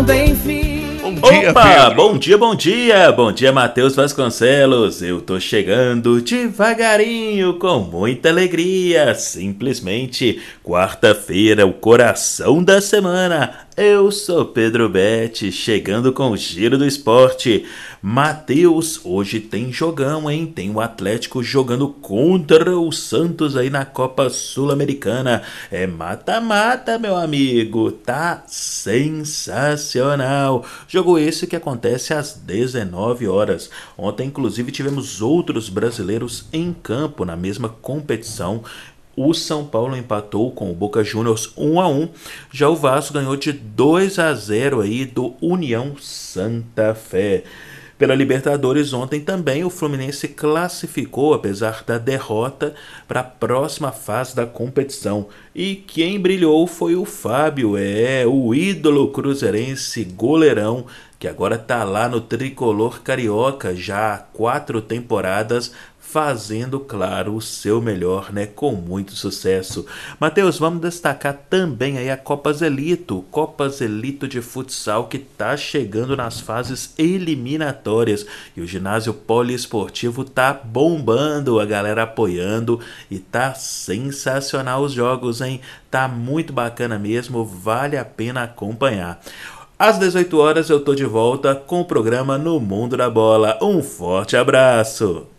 Opa, bom dia, bom dia Matheus Vasconcelos, eu tô chegando devagarinho com muita alegria, simplesmente quarta-feira, o coração da semana. Eu sou Pedro Betti, chegando com o Giro do Esporte. Matheus, hoje tem jogão, hein? Tem o Atlético jogando contra o Santos aí na Copa Sul-Americana. É mata-mata, meu amigo. Tá sensacional. Jogo esse que acontece às 19 horas. Ontem, inclusive, tivemos outros brasileiros em campo na mesma competição. O São Paulo empatou com o Boca Juniors 1-1. Já o Vasco ganhou de 2-0 aí do União Santa Fé. Pela Libertadores, ontem também o Fluminense classificou, apesar da derrota, para a próxima fase da competição. E quem brilhou foi o Fábio, o ídolo cruzeirense goleirão, que agora está lá no tricolor carioca já há 4 temporadas, fazendo, claro, o seu melhor, né? Com muito sucesso. Matheus, vamos destacar também aí a Copas Elito de futsal que tá chegando nas fases eliminatórias. E o ginásio poliesportivo tá bombando, a galera apoiando e tá sensacional os jogos, hein? Tá muito bacana mesmo, vale a pena acompanhar. Às 18 horas eu tô de volta com o programa No Mundo da Bola. Um forte abraço!